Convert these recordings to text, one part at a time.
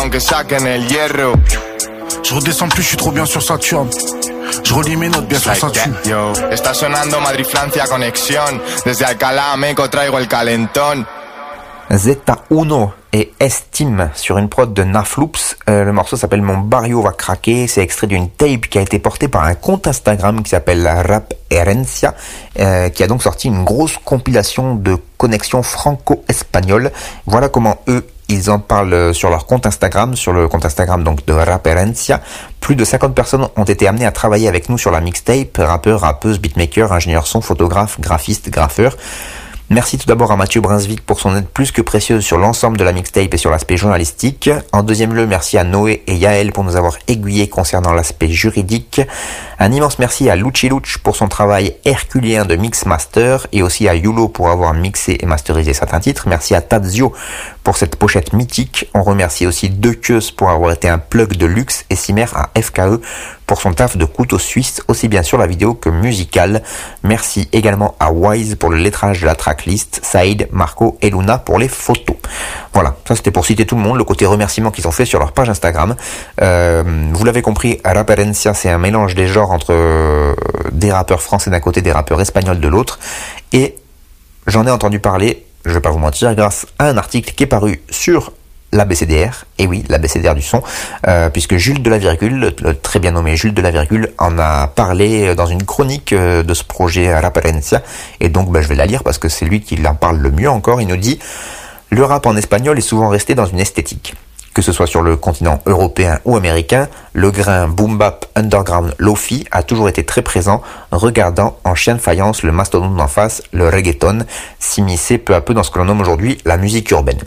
aunque saquen el hierro. Je redescends plus, je suis trop bien sur Saturne. Je relis mes notes bien sur Saturne. Yo, está sonando Madrid-Francia conexión. Desde Alcalá a Meco traigo el calentón. Zeta Uno et Estime sur une prod de Nafloops. Le morceau s'appelle Mon Barrio va craquer. C'est extrait d'une tape qui a été portée par un compte Instagram qui s'appelle Rap Herencia, qui a donc sorti une grosse compilation de connexions franco-espagnoles. Voilà comment eux ils en parlent sur leur compte Instagram, sur le compte Instagram donc de Rap Herencia. Plus de 50 personnes ont été amenées à travailler avec nous sur la mixtape, rappeurs, rappeuses, beatmakers, ingénieurs son, photographes, graphistes, graffeurs. Merci tout d'abord à Mathieu Brunswick pour son aide plus que précieuse sur l'ensemble de la mixtape et sur l'aspect journalistique. En deuxième lieu, merci à Noé et Yael pour nous avoir aiguillés concernant l'aspect juridique. Un immense merci à Luchi Luch pour son travail herculéen de mix master et aussi à Yulo pour avoir mixé et masterisé certains titres. Merci à Tazio pour cette pochette mythique. On remercie aussi Dekeus pour avoir été un plug de luxe et Simer à FKE pour son taf de couteau suisse, aussi bien sur la vidéo que musicale. Merci également à Wise pour le lettrage de la tracklist, Saïd, Marco et Luna pour les photos. Voilà, ça c'était pour citer tout le monde, le côté remerciement qu'ils ont fait sur leur page Instagram. Vous l'avez compris, Rap Herencia, c'est un mélange des genres entre des rappeurs français d'un côté, des rappeurs espagnols de l'autre. Et j'en ai entendu parler, je vais pas vous mentir, grâce à un article qui est paru sur l'ABCDR, et oui, l'ABCDR du son, puisque Jules de la Virgule, le très bien nommé Jules de la Virgule, en a parlé dans une chronique de ce projet Rap Herencia, et donc je vais la lire parce que c'est lui qui en parle le mieux encore. Il nous dit « Le rap en espagnol est souvent resté dans une esthétique. Que ce soit sur le continent européen ou américain, le grain boom bap underground lofi a toujours été très présent, regardant en chien de faïence le mastodonte d'en face, le reggaeton, s'immiscer peu à peu dans ce que l'on nomme aujourd'hui la musique urbaine.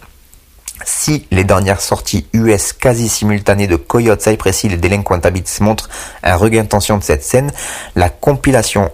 Si les dernières sorties US quasi simultanées de Coyote, Cypress Hill et Delinquent Habits montrent un regain de tension de cette scène, la compilation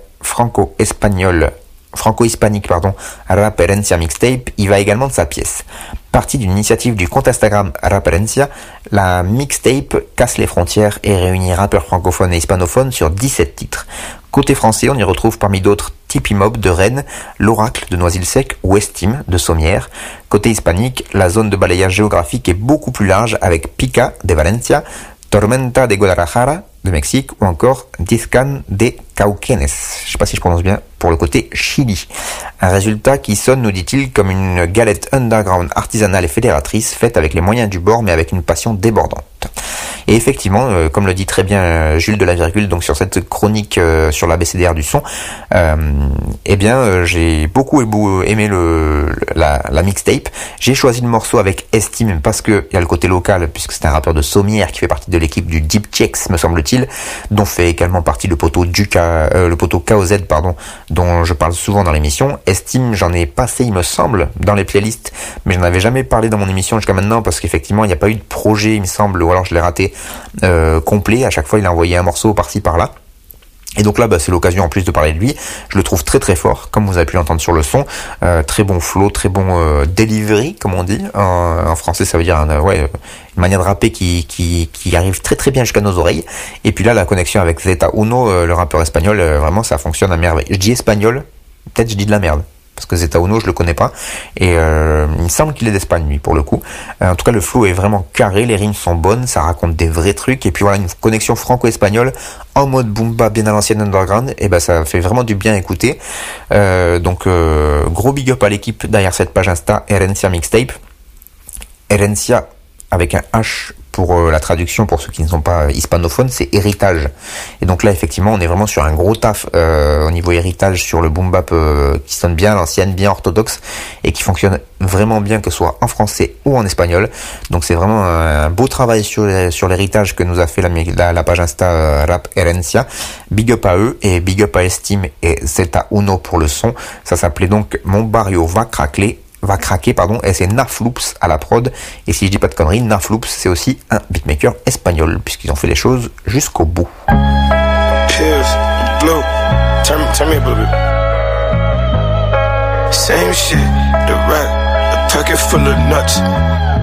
franco-hispanique, Rap Herencia Mixtape, y va également de sa pièce. Partie d'une initiative du compte Instagram Rap Herencia, la mixtape casse les frontières et réunit rappeurs francophones et hispanophones sur 17 titres. Côté français, on y retrouve parmi d'autres Tipeee Mob de Rennes, l'Oracle de Noisy-le-Sec ou Estime de Sommières. Côté hispanique, la zone de balayage géographique est beaucoup plus large avec Pica de Valencia, Tormenta de Guadalajara de Mexique ou encore Discan de Cauquenes. Je sais pas si je prononce bien pour le côté Chili. Un résultat qui sonne, nous dit-il, comme une galette underground artisanale et fédératrice faite avec les moyens du bord mais avec une passion débordante. Et effectivement, comme le dit très bien Jules de la Virgule, donc sur cette chronique sur l'ABCDR du son, j'ai beaucoup aimé la mixtape. J'ai choisi le morceau avec Estime parce que il y a le côté local, puisque c'est un rappeur de Sommières qui fait partie de l'équipe du Deep Checks, me semble-t-il, dont fait également partie le poteau KOZ, dont je parle souvent dans l'émission. Estime, j'en ai passé, il me semble, dans les playlists, mais je n'en avais jamais parlé dans mon émission jusqu'à maintenant parce qu'effectivement, il n'y a pas eu de projet, il me semble, ou alors je l'ai raté complet. À chaque fois, il a envoyé un morceau par-ci par-là. Et donc là, c'est l'occasion en plus de parler de lui. Je le trouve très très fort, comme vous avez pu l'entendre sur le son. Très bon flow, très bon delivery, comme on dit. En français, ça veut dire une manière de rapper qui arrive très très bien jusqu'à nos oreilles. Et puis là, la connexion avec Zeta Uno, le rappeur espagnol, vraiment ça fonctionne à merveille. Je dis espagnol, peut-être je dis de la merde. Parce que Zeta Uno, je le connais pas. Et il me semble qu'il est d'Espagne, lui, pour le coup. En tout cas, le flow est vraiment carré, les rimes sont bonnes, ça raconte des vrais trucs. Et puis voilà, une connexion franco-espagnole en mode boomba bien à l'ancienne underground. Et ça fait vraiment du bien écouter. Donc, gros big up à l'équipe derrière cette page Insta, Herencia Mixtape. Herencia avec un H pour la traduction, pour ceux qui ne sont pas hispanophones, c'est héritage. Et donc là, effectivement, on est vraiment sur un gros taf au niveau héritage sur le boom bap qui sonne bien à l'ancienne, bien orthodoxe, et qui fonctionne vraiment bien, que ce soit en français ou en espagnol. Donc c'est vraiment un beau travail sur l'héritage que nous a fait la page Insta Rap Herencia. Big up à eux, et big up à Estime et Zeta Uno pour le son. Ça s'appelait donc Mon Barrio va craquer, et c'est Nafloops à la prod. Et si je dis pas de conneries, Nafloops c'est aussi un beatmaker espagnol, puisqu'ils ont fait les choses jusqu'au bout. Pills, blue, turn me up a little bit. Same shit, the rack, a pocket full of nuts.